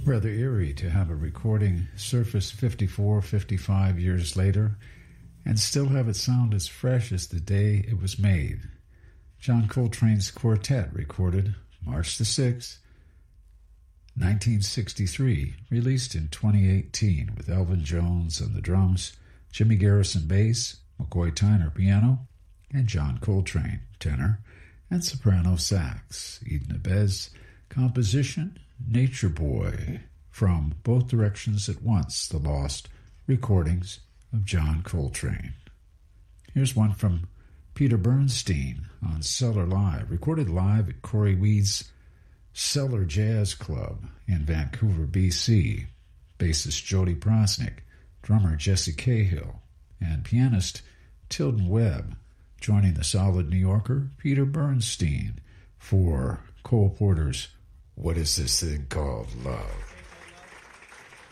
Rather eerie to have a recording surface 54, 55 years later and still have it sound as fresh as the day it was made. John Coltrane's Quartet, recorded March the 6th, 1963, released in 2018 with Elvin Jones on the drums, Jimmy Garrison bass, McCoy Tyner piano, and John Coltrane tenor and soprano sax. Eden Abez composition, Nature Boy, from Both Directions at Once, the lost recordings of John Coltrane. Here's one from Peter Bernstein on Cellar Live, recorded live at Corey Weed's Cellar Jazz Club in Vancouver, BC. Bassist Jody Prosnick, drummer Jesse Cahill, and pianist Tilden Webb, joining the solid New Yorker Peter Bernstein for Cole Porter's What Is This Thing Called Love?